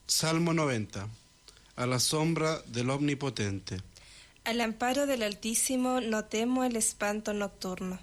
Salmo 90. A la sombra del Omnipotente. Al amparo del Altísimo no temo el espanto nocturno.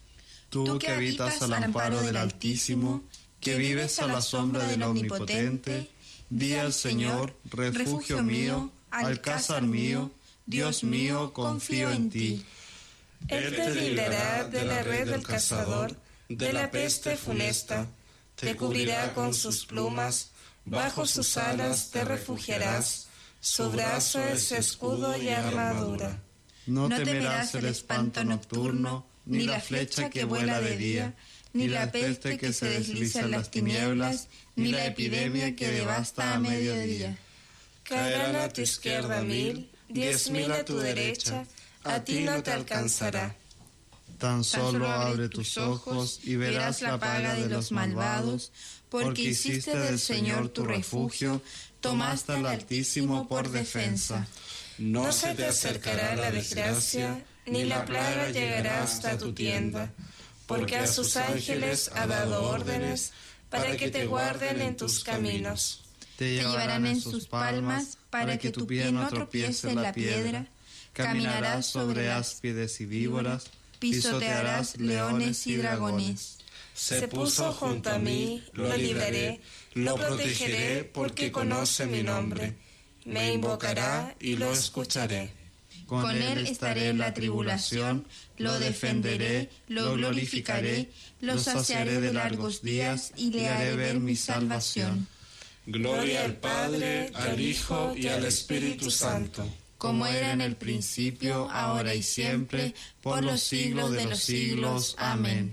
Tú que habitas al amparo del Altísimo, que vives a la sombra del Omnipotente, di al Señor, refugio mío, alcázar mío, Dios mío, confío en ti. Él te librará de la red del cazador, de la peste funesta, te cubrirá con sus plumas, bajo sus alas te refugiarás, su brazo es escudo y armadura. No temerás el espanto nocturno, ni la flecha que vuela de día, ni la peste que se desliza en las tinieblas, ni la epidemia que devasta a mediodía. Caerán a tu izquierda 1000, 10.000 a tu derecha, a ti no te alcanzará. Tan solo abre tus ojos y verás la paga de los malvados, porque hiciste del Señor tu refugio, tomaste al Altísimo por defensa. No se te acercará la desgracia, ni la plaga llegará hasta tu tienda, porque a sus ángeles ha dado órdenes para que te guarden en tus caminos. Te llevarán en sus palmas para que tu pie no tropiece en la piedra. Caminarás sobre áspides y víboras, pisotearás leones y dragones. Se puso junto a mí, lo libraré, lo protegeré porque conoce mi nombre. Me invocará y lo escucharé. Con él estaré en la tribulación, lo defenderé, lo glorificaré, lo saciaré de largos días y le haré ver mi salvación. Gloria al Padre, al Hijo y al Espíritu Santo. Como era en el principio, ahora y siempre, por los siglos de los siglos. Amén.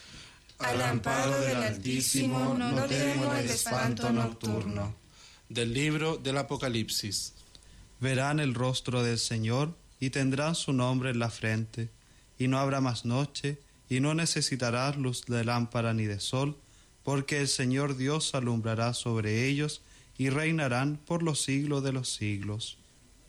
Al amparo del Altísimo no temo el espanto nocturno. Del libro del Apocalipsis. Verán el rostro del Señor y tendrán su nombre en la frente, y no habrá más noche, y no necesitarás luz de lámpara ni de sol, porque el Señor Dios alumbrará sobre ellos y reinarán por los siglos de los siglos.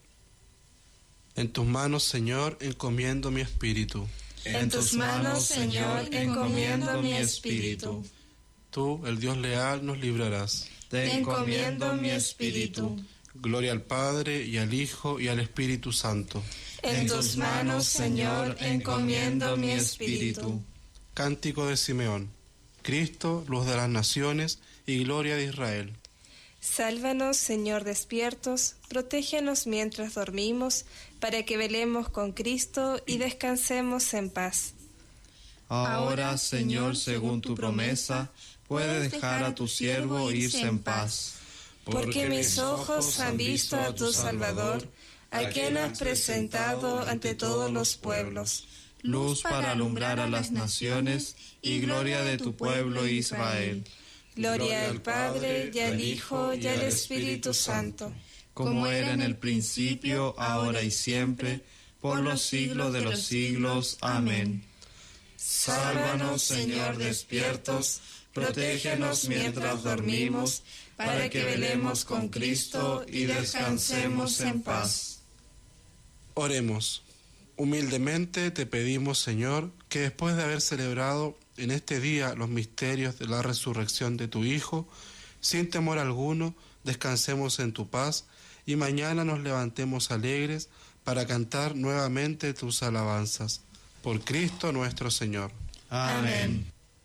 En tus manos, Señor, encomiendo mi espíritu. En tus manos, Señor, encomiendo mi espíritu. Tú, el Dios leal, nos librarás. Te encomiendo mi espíritu. Gloria al Padre, y al Hijo, y al Espíritu Santo. En tus manos, Señor, encomiendo mi espíritu. Cántico de Simeón. Cristo, luz de las naciones y gloria de Israel. Sálvanos, Señor, despiertos, protégenos mientras dormimos, para que velemos con Cristo y descansemos en paz. Ahora, Señor, según tu promesa, puedes dejar a tu siervo irse en paz. Porque mis ojos han visto a tu Salvador, a quien has presentado ante todos los pueblos. Luz para alumbrar a las naciones y gloria de tu pueblo Israel. Gloria al Padre, y al Hijo, y al Espíritu Santo. Como era en el principio, ahora y siempre, por los siglos de los siglos. Amén. Sálvanos, Señor, despiertos, protégenos mientras dormimos, para que velemos con Cristo y descansemos en paz. Oremos. Humildemente te pedimos, Señor, que después de haber celebrado en este día los misterios de la resurrección de tu Hijo, sin temor alguno, descansemos en tu paz y mañana nos levantemos alegres para cantar nuevamente tus alabanzas. Por Cristo nuestro Señor. Amén.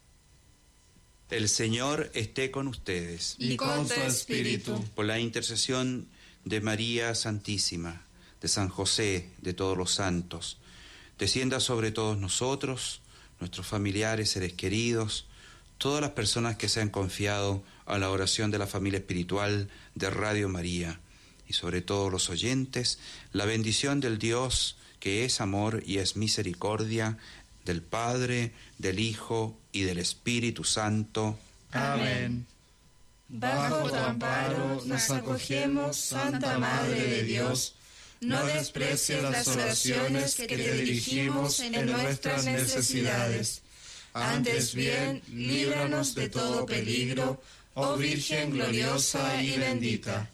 El Señor esté con ustedes. Y con tu espíritu. Por la intercesión de María Santísima, de San José, de todos los santos, descienda sobre todos nosotros, nuestros familiares, seres queridos, todas las personas que se han confiado a la oración de la familia espiritual de Radio María, y sobre todos los oyentes, la bendición del Dios que es amor y es misericordia, del Padre, del Hijo y del Espíritu Santo. Amén. Bajo tu amparo nos acogemos, Santa Madre de Dios. No desprecies las oraciones que te dirigimos en nuestras necesidades. Antes bien, líbranos de todo peligro, oh Virgen gloriosa y bendita.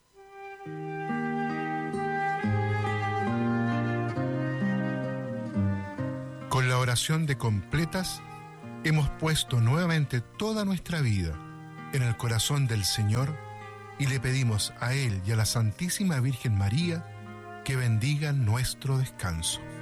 Con la oración de completas, hemos puesto nuevamente toda nuestra vida en el corazón del Señor y le pedimos a Él y a la Santísima Virgen María que bendigan nuestro descanso.